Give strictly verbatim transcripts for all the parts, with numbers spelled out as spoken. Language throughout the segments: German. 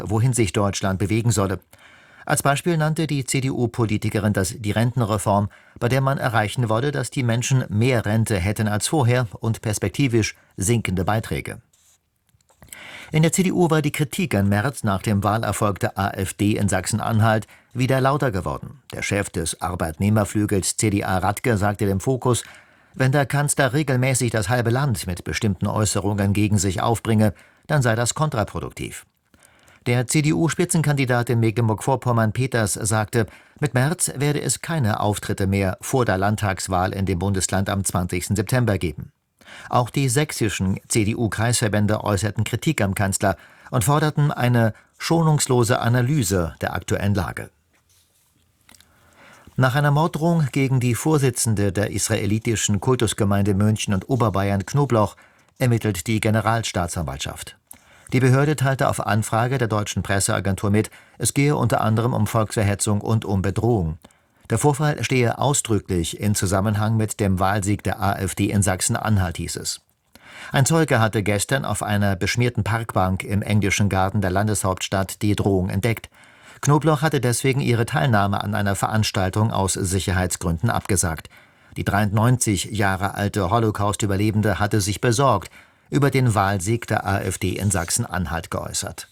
wohin sich Deutschland bewegen solle. Als Beispiel nannte die C D U-Politikerin das die Rentenreform, bei der man erreichen wolle, dass die Menschen mehr Rente hätten als vorher und perspektivisch sinkende Beiträge. In der C D U war die Kritik an Merz nach dem Wahlerfolg der AfD in Sachsen-Anhalt wieder lauter geworden. Der Chef des Arbeitnehmerflügels C D A Radke sagte dem Fokus, wenn der Kanzler regelmäßig das halbe Land mit bestimmten Äußerungen gegen sich aufbringe, dann sei das kontraproduktiv. Der C D U-Spitzenkandidat in Mecklenburg-Vorpommern Peters sagte, mit Merz werde es keine Auftritte mehr vor der Landtagswahl in dem Bundesland am zwanzigsten September geben. Auch die sächsischen C D U-Kreisverbände äußerten Kritik am Kanzler und forderten eine schonungslose Analyse der aktuellen Lage. Nach einer Morddrohung gegen die Vorsitzende der israelitischen Kultusgemeinde München und Oberbayern Knobloch ermittelt die Generalstaatsanwaltschaft. Die Behörde teilte auf Anfrage der deutschen Presseagentur mit, es gehe unter anderem um Volksverhetzung und um Bedrohung. Der Vorfall stehe ausdrücklich in Zusammenhang mit dem Wahlsieg der AfD in Sachsen-Anhalt, hieß es. Ein Zeuge hatte gestern auf einer beschmierten Parkbank im englischen Garten der Landeshauptstadt die Drohung entdeckt. Knobloch hatte deswegen ihre Teilnahme an einer Veranstaltung aus Sicherheitsgründen abgesagt. Die dreiundneunzig Jahre alte Holocaust-Überlebende hatte sich besorgt über den Wahlsieg der AfD in Sachsen-Anhalt geäußert.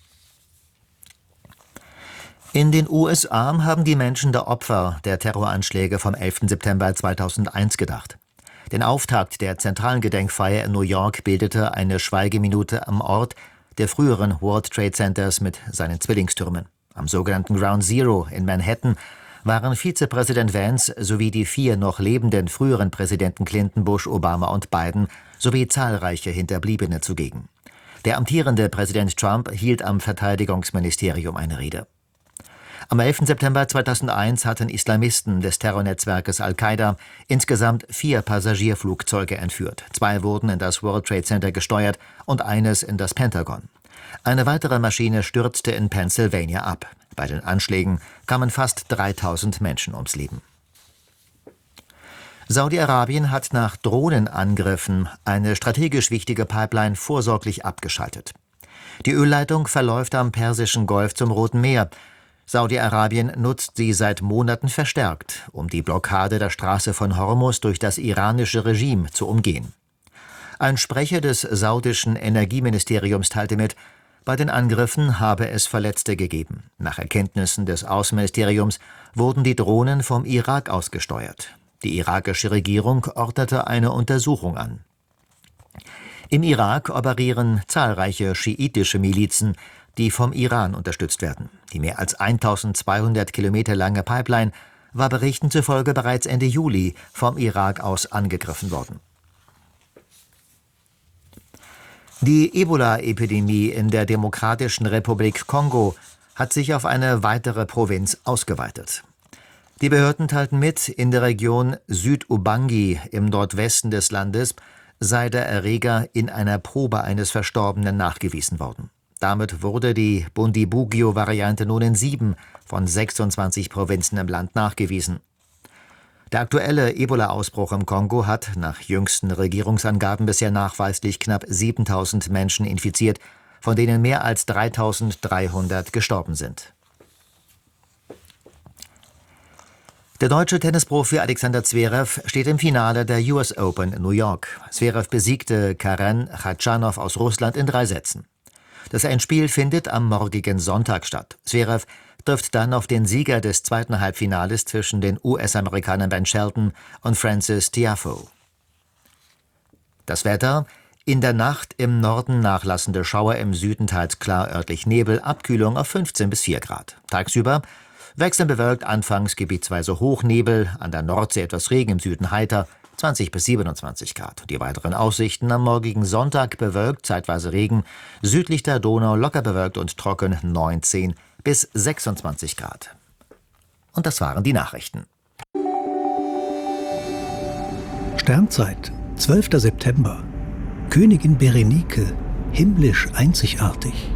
In den U S A haben die Menschen der Opfer der Terroranschläge vom elften September zweitausendeins gedacht. Den Auftakt der zentralen Gedenkfeier in New York bildete eine Schweigeminute am Ort der früheren World Trade Centers mit seinen Zwillingstürmen. Am sogenannten Ground Zero in Manhattan waren Vizepräsident Vance sowie die vier noch lebenden früheren Präsidenten Clinton, Bush, Obama und Biden sowie zahlreiche Hinterbliebene zugegen. Der amtierende Präsident Trump hielt am Verteidigungsministerium eine Rede. Am elften September zweitausendeins hatten Islamisten des Terrornetzwerkes Al-Qaida insgesamt vier Passagierflugzeuge entführt. Zwei wurden in das World Trade Center gesteuert und eines in das Pentagon. Eine weitere Maschine stürzte in Pennsylvania ab. Bei den Anschlägen kamen fast dreitausend Menschen ums Leben. Saudi-Arabien hat nach Drohnenangriffen eine strategisch wichtige Pipeline vorsorglich abgeschaltet. Die Ölleitung verläuft am Persischen Golf zum Roten Meer. Saudi-Arabien nutzt sie seit Monaten verstärkt, um die Blockade der Straße von Hormuz durch das iranische Regime zu umgehen. Ein Sprecher des saudischen Energieministeriums teilte mit, bei den Angriffen habe es Verletzte gegeben. Nach Erkenntnissen des Außenministeriums wurden die Drohnen vom Irak aus gesteuert. Die irakische Regierung ordnete eine Untersuchung an. Im Irak operieren zahlreiche schiitische Milizen, die vom Iran unterstützt werden. Die mehr als eintausendzweihundert Kilometer lange Pipeline war Berichten zufolge bereits Ende Juli vom Irak aus angegriffen worden. Die Ebola-Epidemie in der Demokratischen Republik Kongo hat sich auf eine weitere Provinz ausgeweitet. Die Behörden teilten mit, in der Region Süd-Ubangi im Nordwesten des Landes sei der Erreger in einer Probe eines Verstorbenen nachgewiesen worden. Damit wurde die Bundibugyo-Variante nun in sieben von sechsundzwanzig Provinzen im Land nachgewiesen. Der aktuelle Ebola-Ausbruch im Kongo hat nach jüngsten Regierungsangaben bisher nachweislich knapp siebentausend Menschen infiziert, von denen mehr als dreitausenddreihundert gestorben sind. Der deutsche Tennisprofi Alexander Zverev steht im Finale der U S Open in New York. Zverev besiegte Karen Khachanov aus Russland in drei Sätzen. Das Endspiel findet am morgigen Sonntag statt. Zverev trifft dann auf den Sieger des zweiten Halbfinales zwischen den U S-Amerikanern Ben Shelton und Frances Tiafoe. Das Wetter: in der Nacht im Norden nachlassende Schauer, im Süden teils klar, örtlich Nebel, Abkühlung auf fünfzehn bis vier Grad. Tagsüber wechselnd bewölkt, anfangs gebietsweise Hochnebel, an der Nordsee etwas Regen, im Süden heiter, zwanzig bis siebenundzwanzig Grad. Die weiteren Aussichten: am morgigen Sonntag bewölkt, zeitweise Regen, südlich der Donau locker bewölkt und trocken, neunzehn bis sechsundzwanzig Grad. Und das waren die Nachrichten. Sternzeit, zwölfter September. Königin Berenike, himmlisch einzigartig.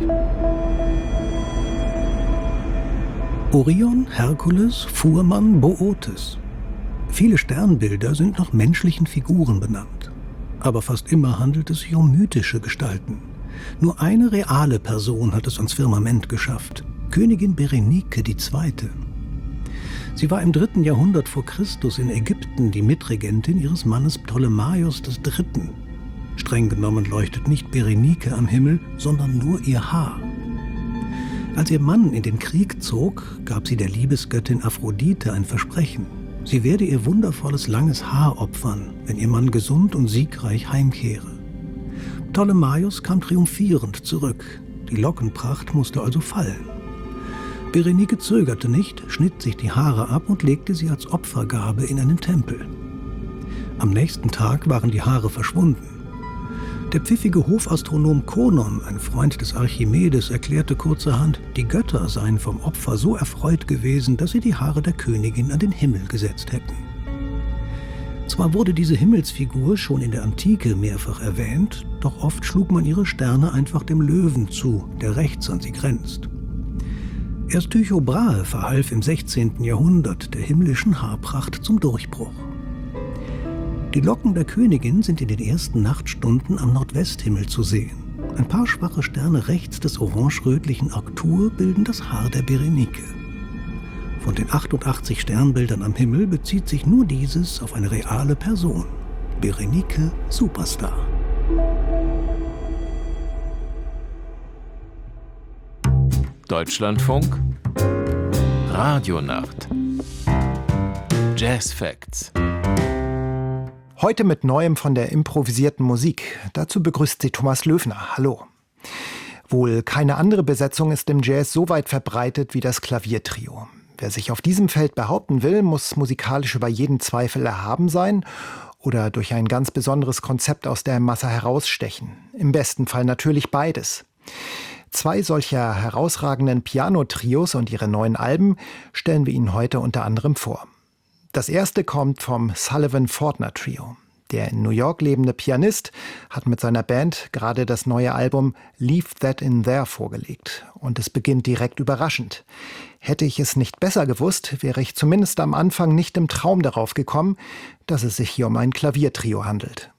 Orion, Herkules, Fuhrmann, Bootes. Viele Sternbilder sind nach menschlichen Figuren benannt. Aber fast immer handelt es sich um mythische Gestalten. Nur eine reale Person hat es ans Firmament geschafft: Königin Berenike die Zweite. Sie war im dritten Jahrhundert vor Christus in Ägypten die Mitregentin ihres Mannes Ptolemaios des Dritten. Streng genommen leuchtet nicht Berenike am Himmel, sondern nur ihr Haar. Als ihr Mann in den Krieg zog, gab sie der Liebesgöttin Aphrodite ein Versprechen. Sie werde ihr wundervolles langes Haar opfern, wenn ihr Mann gesund und siegreich heimkehre. Ptolemaios kam triumphierend zurück. Die Lockenpracht musste also fallen. Berenike zögerte nicht, schnitt sich die Haare ab und legte sie als Opfergabe in einen Tempel. Am nächsten Tag waren die Haare verschwunden. Der pfiffige Hofastronom Konon, ein Freund des Archimedes, erklärte kurzerhand, die Götter seien vom Opfer so erfreut gewesen, dass sie die Haare der Königin an den Himmel gesetzt hätten. Zwar wurde diese Himmelsfigur schon in der Antike mehrfach erwähnt, doch oft schlug man ihre Sterne einfach dem Löwen zu, der rechts an sie grenzt. Erst Tycho Brahe verhalf im sechzehnten Jahrhundert der himmlischen Haarpracht zum Durchbruch. Die Locken der Königin sind in den ersten Nachtstunden am Nordwesthimmel zu sehen. Ein paar schwache Sterne rechts des orange-rötlichen Arctur bilden das Haar der Berenike. Von den achtundachtzig Sternbildern am Himmel bezieht sich nur dieses auf eine reale Person: Berenike Superstar. Deutschlandfunk Radionacht Jazz Facts. Heute mit Neuem von der improvisierten Musik. Dazu begrüßt sie Thomas Löwner. Hallo. Wohl keine andere Besetzung ist im Jazz so weit verbreitet wie das Klaviertrio. Wer sich auf diesem Feld behaupten will, muss musikalisch über jeden Zweifel erhaben sein oder durch ein ganz besonderes Konzept aus der Masse herausstechen. Im besten Fall natürlich beides. Zwei solcher herausragenden Piano-Trios und ihre neuen Alben stellen wir Ihnen heute unter anderem vor. Das erste kommt vom Sullivan-Fortner Trio. Der in New York lebende Pianist hat mit seiner Band gerade das neue Album Leave That In There vorgelegt. Und es beginnt direkt überraschend. Hätte ich es nicht besser gewusst, wäre ich zumindest am Anfang nicht im Traum darauf gekommen, dass es sich hier um ein Klaviertrio handelt.